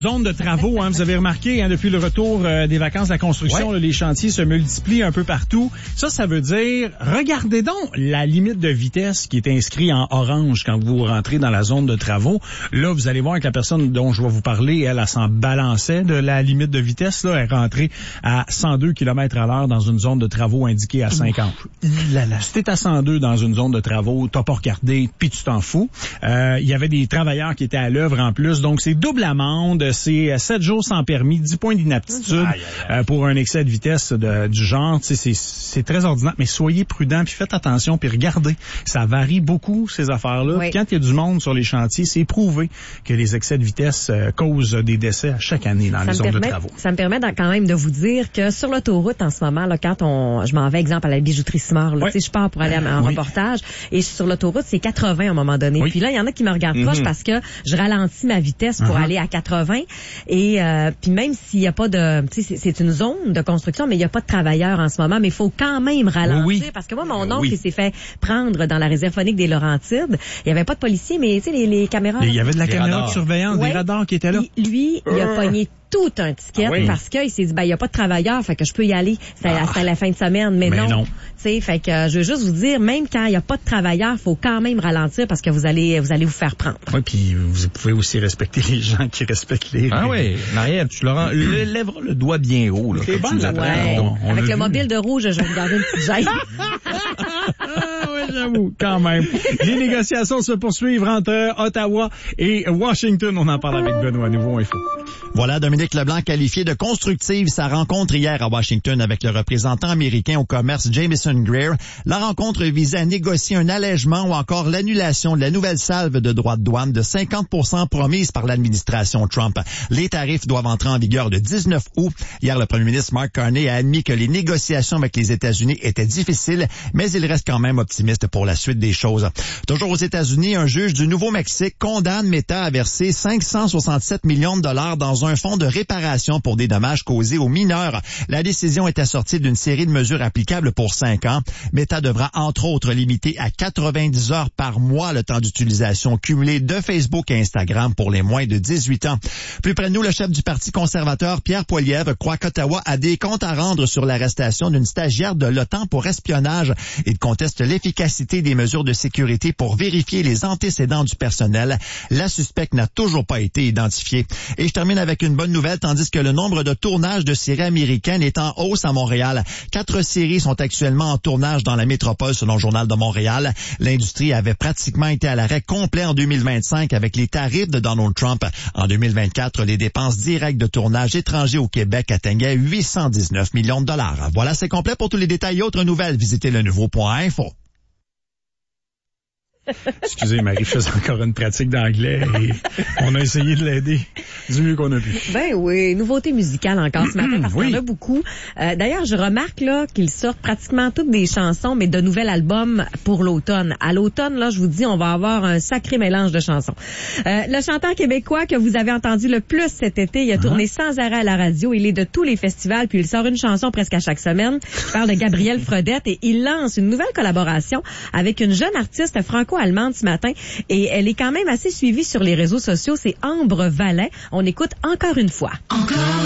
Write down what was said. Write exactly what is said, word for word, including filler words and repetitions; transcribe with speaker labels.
Speaker 1: Zone de travaux, hein, vous avez remarqué, hein, depuis le retour euh, des vacances de la construction,
Speaker 2: ouais.
Speaker 1: là, les chantiers se multiplient un peu partout. Ça, ça veut dire, regardez donc la limite de vitesse qui est inscrite en orange quand vous rentrez dans la zone de travaux. Là, vous allez voir que la personne dont je vais vous parler, elle, elle s'en balançait de la limite de vitesse. Là, elle est rentrée à cent deux kilomètres à l'heure dans une zone de travaux indiquée à cinquante. Là, là. Si t'es à cent deux dans une zone de travaux, t'as pas regardé, puis tu t'en fous. Euh, il y avait des travailleurs qui étaient à l'œuvre en plus, donc c'est double amende. C'est sept jours sans permis, dix points d'inaptitude aïe, aïe, aïe. Euh, pour un excès de vitesse de, du genre. C'est, c'est très ordinaire, mais soyez prudents, puis faites attention, puis regardez. Ça varie beaucoup, ces affaires-là. Oui. Quand il y a du monde sur les chantiers, c'est prouvé que les excès de vitesse euh, causent des décès à chaque année dans ça les zones
Speaker 3: permet,
Speaker 1: de travaux.
Speaker 3: Ça me permet quand même de vous dire que sur l'autoroute, en ce moment, là, quand on, je m'en vais, exemple, à la bijouterie Simard, là, oui. tu sais, je pars pour aller en oui. reportage, et sur l'autoroute, c'est quatre-vingts à un moment donné. Oui. Puis là, il y en a qui me regardent mm-hmm. proche parce que je ralentis ma vitesse pour mm-hmm. aller à quatre-vingts. Et euh, puis même s'il y a pas de, tu sais, c'est, c'est une zone de construction, mais il y a pas de travailleurs en ce moment, mais il faut quand même ralentir oui, oui. parce que moi, mon oncle, oui. il s'est fait prendre dans la réserve phonique des Laurentides. Il y avait pas de policiers, mais tu sais, les, les caméras.
Speaker 1: Il y avait de la caméra radars. de surveillance, ouais. des radars qui étaient là.
Speaker 3: Il, lui, il a pogné tout un ticket ah oui. parce qu'il s'est dit ben il y a pas de travailleurs, fait que je peux y aller, c'est à, ah. à la fin de semaine, mais, mais non. non. Tu sais, fait que euh, je veux juste vous dire, même quand il y a pas de travailleurs, faut quand même ralentir parce que vous allez vous allez vous faire prendre.
Speaker 1: Oui, puis vous pouvez aussi respecter les gens qui respectent les règles.
Speaker 2: Ah oui, Marie-Ève, tu leur le, lèveras le doigt bien haut là.
Speaker 1: C'est bon,
Speaker 3: ouais. on, on Avec le vu. mobile de rouge, je vais vous garder une petite gêne.
Speaker 1: J'avoue, quand même. Les négociations se poursuivent entre Ottawa et Washington. On en parle avec Benoît Nouveau Info.
Speaker 4: Voilà, Dominique Leblanc qualifié de constructive sa rencontre hier à Washington avec le représentant américain au commerce Jamieson Greer. La rencontre visait à négocier un allègement ou encore l'annulation de la nouvelle salve de droits de douane de cinquante pour cent promise par l'administration Trump. Les tarifs doivent entrer en vigueur le dix-neuf août. Hier, le premier ministre Mark Carney a admis que les négociations avec les États-Unis étaient difficiles, mais il reste quand même optimiste pour la suite des choses. Toujours aux États-Unis, un juge du Nouveau-Mexique condamne Meta à verser cinq cent soixante-sept millions de dollars dans un fonds de réparation pour des dommages causés aux mineurs. La décision est assortie d'une série de mesures applicables pour cinq ans. Meta devra entre autres limiter à quatre-vingt-dix heures par mois le temps d'utilisation cumulé de Facebook et Instagram pour les moins de dix-huit ans. Plus près de nous, le chef du Parti conservateur, Pierre Poilievre, croit qu'Ottawa a des comptes à rendre sur l'arrestation d'une stagiaire de l'OTAN pour espionnage. Il conteste l'efficacité des mesures de sécurité pour vérifier les antécédents du personnel. La suspecte n'a toujours pas été identifiée. Et je termine avec une bonne nouvelle, tandis que le nombre de tournages de séries américaines est en hausse à Montréal. Quatre séries sont actuellement en tournage dans la métropole, selon le Journal de Montréal. L'industrie avait pratiquement été à l'arrêt complet en deux mille vingt-cinq avec les tarifs de Donald Trump. En deux mille vingt-quatre, les dépenses directes de tournage étrangers au Québec atteignaient huit cent dix-neuf millions de dollars. Voilà, c'est complet. Pour tous les détails et autres nouvelles, visitez le nouveau point info.
Speaker 1: Excusez, Marie faisait encore une pratique d'anglais et on a essayé de l'aider du mieux qu'on a pu.
Speaker 3: Ben oui, nouveauté musicale encore ce matin parce
Speaker 1: oui.
Speaker 3: qu'il y en a beaucoup. Euh, d'ailleurs, je remarque là qu'ils sortent pratiquement toutes des chansons, mais de nouvel album pour l'automne. À l'automne, là, je vous dis, on va avoir un sacré mélange de chansons. Euh, le chanteur québécois que vous avez entendu le plus cet été, il a tourné uh-huh. sans arrêt à la radio. Il est de tous les festivals, puis il sort une chanson presque à chaque semaine. Je parle de Gabriel Fredette et il lance une nouvelle collaboration avec une jeune artiste franco-allemande ce matin et elle est quand même assez suivie sur les réseaux sociaux. C'est Ambre Vallet. On écoute encore une fois.
Speaker 5: Encore